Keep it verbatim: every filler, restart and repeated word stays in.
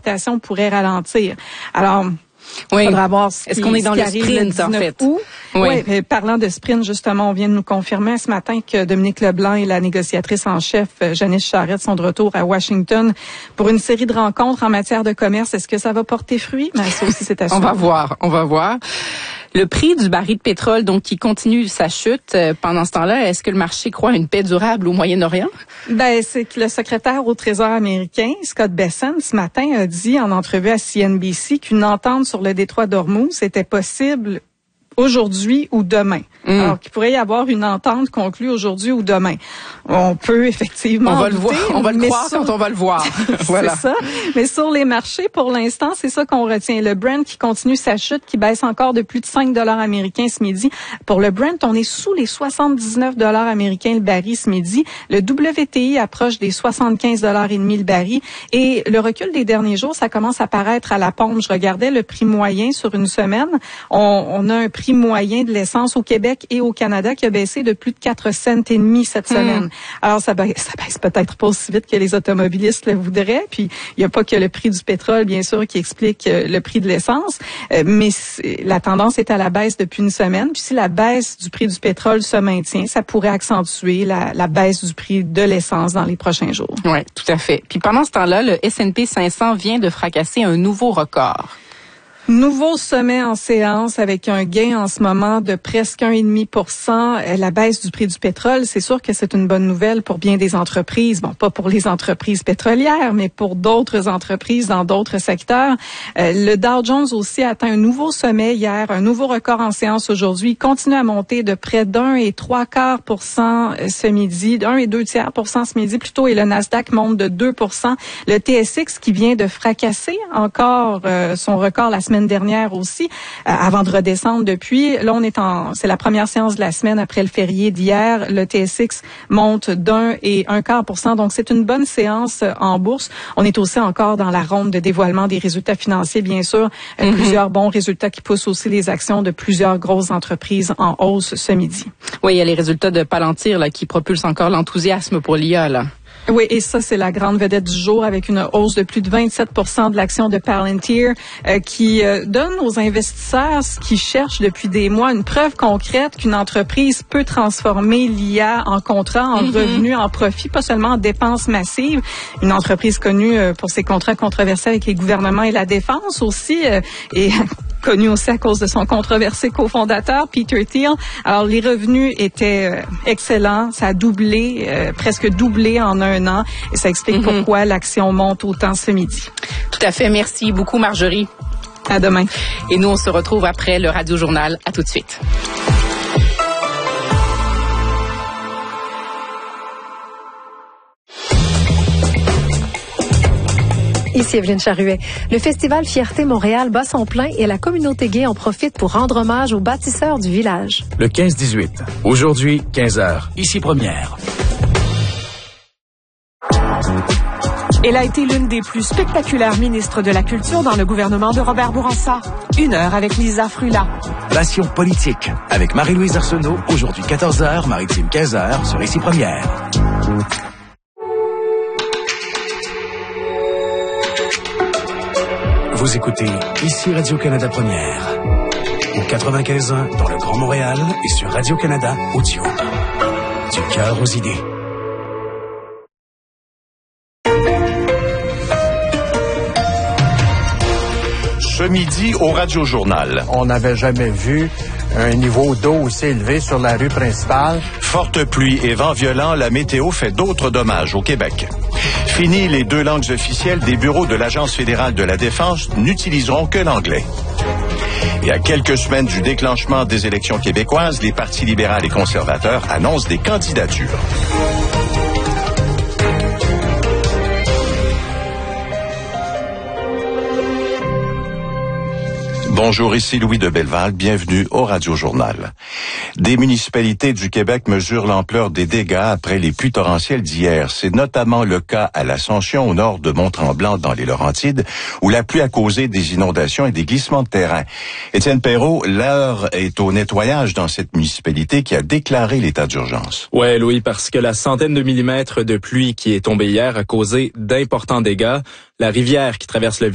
l'exportation pourrait ralentir. Alors, oui. il faudra voir ce Est-ce qui, qu'on est dans ce le qui sprint, le en fait? Août. Oui. Oui, parlant de sprint, justement, on vient de nous confirmer ce matin que Dominique Leblanc et la négociatrice en chef, Janice Charette, sont de retour à Washington pour une série de rencontres en matière de commerce. Est-ce que ça va porter fruit? Mais ça aussi, c'est à suivre. On va voir, on va voir. Le prix du baril de pétrole, donc, qui continue sa chute pendant ce temps-là, est-ce que le marché croit à une paix durable au Moyen-Orient? Ben, c'est que le secrétaire au Trésor américain, Scott Bessent, ce matin, a dit en entrevue à C N B C qu'une entente sur le détroit d'Ormuz était possible aujourd'hui ou demain. Mmh. Alors qu'il pourrait y avoir une entente conclue aujourd'hui ou demain. On peut effectivement on va le voir, on va le croire sur... quand on va le voir. Voilà. C'est ça. Mais sur les marchés, pour l'instant, c'est ça qu'on retient. Le Brent qui continue sa chute, qui baisse encore de plus de cinq dollars américains ce midi. Pour le Brent, on est sous les soixante-dix-neuf dollars américains le baril ce midi. Le W T I approche des soixante-quinze dollars et demi le baril. Et le recul des derniers jours, ça commence à paraître à la pompe. Je regardais le prix moyen sur une semaine. On, on a un prix moyen de l'essence au Québec et au Canada qui a baissé de plus de quatre cents et demi cette semaine. Mmh. Alors, ça baisse, ça baisse peut-être pas aussi vite que les automobilistes le voudraient. Puis, il n'y a pas que le prix du pétrole, bien sûr, qui explique le prix de l'essence. Euh, mais la tendance est à la baisse depuis une semaine. Puis, si la baisse du prix du pétrole se maintient, ça pourrait accentuer la, la baisse du prix de l'essence dans les prochains jours. Oui, tout à fait. Puis, pendant ce temps-là, le S and P cinq cents vient de fracasser un nouveau record. Nouveau sommet en séance avec un gain en ce moment de presque un virgule cinq pour cent. La baisse du prix du pétrole, c'est sûr que c'est une bonne nouvelle pour bien des entreprises. Bon, pas pour les entreprises pétrolières, mais pour d'autres entreprises dans d'autres secteurs. Euh, le Dow Jones aussi a atteint un nouveau sommet hier, un nouveau record en séance aujourd'hui. Il continue à monter de près d'un et trois quarts pour cent ce midi, d'un et deux tiers pour cent ce midi plutôt, et le Nasdaq monte de deux pour cent. Le T S X qui vient de fracasser encore euh, son record la semaine dernière aussi, euh, avant de redescendre depuis. Là, on est en, c'est la première séance de la semaine après le férié d'hier. Le T S X monte d'un et un quart pour cent. Donc, c'est une bonne séance en bourse. On est aussi encore dans la ronde de dévoilement des résultats financiers, bien sûr. Euh, mm-hmm. Plusieurs bons résultats qui poussent aussi les actions de plusieurs grosses entreprises en hausse ce midi. Oui, il y a les résultats de Palantir là, qui propulsent encore l'enthousiasme pour l'I A, là. Oui, et ça, c'est la grande vedette du jour avec une hausse de plus de vingt-sept pour cent de l'action de Palantir euh, qui euh, donne aux investisseurs ce qu'ils cherchent depuis des mois, une preuve concrète qu'une entreprise peut transformer l'I A en contrat, en mm-hmm. revenus, en profit, pas seulement en dépenses massives. Une entreprise connue euh, pour ses contrats controversés avec les gouvernements et la défense aussi, euh, et connu aussi à cause de son controversé cofondateur, Peter Thiel. Alors, les revenus étaient euh, excellents. Ça a doublé, euh, presque doublé en un an. Et ça explique mm-hmm. pourquoi l'action monte autant ce midi. Tout à fait. Merci beaucoup, Marjorie. À demain. Et nous, on se retrouve après le Radio Journal. À tout de suite. Ici Evelyne Charruet. Le festival Fierté Montréal bat son plein et la communauté gay en profite pour rendre hommage aux bâtisseurs du village. Le quinze dix-huit. Aujourd'hui, quinze heures. Ici Première. Elle a été l'une des plus spectaculaires ministres de la Culture dans le gouvernement de Robert Bourassa. Une heure avec Lisa Frula. Passion politique avec Marie-Louise Arsenault. Aujourd'hui, quatorze heures, Maritime quinze heures sur Ici Première. Vous écoutez Ici Radio-Canada Première. Au quatre-vingt-quinze ans dans le Grand Montréal et sur Radio-Canada Audio. Du cœur aux idées. Ce midi au Radio Journal. On n'avait jamais vu un niveau d'eau aussi élevé sur la rue principale. Forte pluie et vent violent, la météo fait d'autres dommages au Québec. Fini les deux langues officielles des bureaux de l'Agence fédérale de la défense n'utiliseront que l'anglais. Et à quelques semaines du déclenchement des élections québécoises, les partis libéral et conservateurs annoncent des candidatures. Bonjour, ici Louis de Belleval, bienvenue au Radio Journal. Des municipalités du Québec mesurent l'ampleur des dégâts après les pluies torrentielles d'hier. C'est notamment le cas à l'Ascension, au nord de Mont-Tremblant, dans les Laurentides, où la pluie a causé des inondations et des glissements de terrain. Étienne Perrault, l'heure est au nettoyage dans cette municipalité qui a déclaré l'état d'urgence. Ouais, Louis, parce que la centaine de millimètres de pluie qui est tombée hier a causé d'importants dégâts. La rivière qui traverse le